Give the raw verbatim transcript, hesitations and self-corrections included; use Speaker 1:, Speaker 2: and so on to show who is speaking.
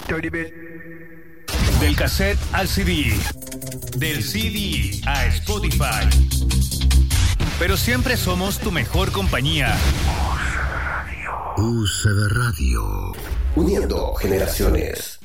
Speaker 1: Del cassette al C D. Del C D a Spotify. Pero siempre somos tu mejor compañía.
Speaker 2: U C B Radio. Uniendo generaciones.